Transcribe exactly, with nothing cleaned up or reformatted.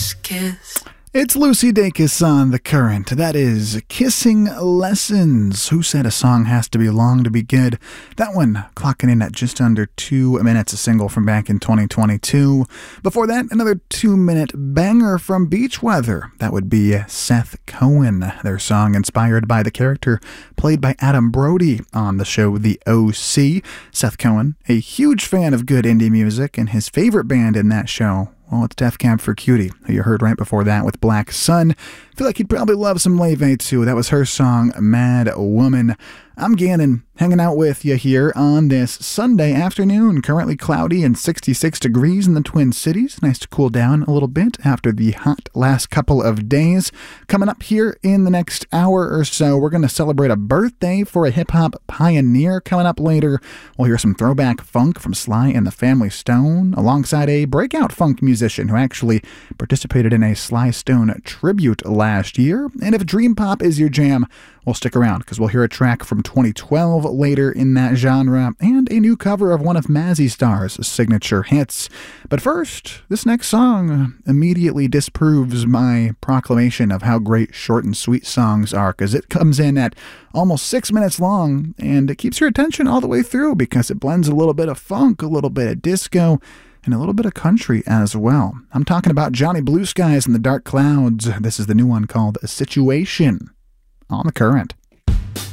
first kiss. It's Lucy Dacus on The Current. That is Kissing Lessons. Who said a song has to be long to be good? That one clocking in at just under two minutes, a single from back in twenty twenty-two. Before that, another two-minute banger from Beach Weather. That would be Seth Cohen, their song inspired by the character played by Adam Brody on the show The O C. Seth Cohen, a huge fan of good indie music, and his favorite band in that show, well, it's Death Cab for Cutie, who you heard right before that with Black Sun. I feel like he'd probably love some Leve too. That was her song, Mad Woman. I'm Gannon, hanging out with you here on this Sunday afternoon. Currently cloudy and sixty-six degrees in the Twin Cities. Nice to cool down a little bit after the hot last couple of days. Coming up here in the next hour or so, we're going to celebrate a birthday for a hip-hop pioneer. Coming up later, we'll hear some throwback funk from Sly and the Family Stone, alongside a breakout funk musician who actually participated in a Sly Stone tribute last year. And if Dream Pop is your jam, well, stick around, because we'll hear a track from twenty twelve later in that genre, and a new cover of one of Mazzy Star's signature hits. But first, this next song immediately disproves my proclamation of how great short and sweet songs are, because it comes in at almost six minutes long, and it keeps your attention all the way through, because it blends a little bit of funk, a little bit of disco, and a little bit of country as well. I'm talking about Johnny Blue Skies and the Dark Clouds. This is the new one called A Situation on The Current.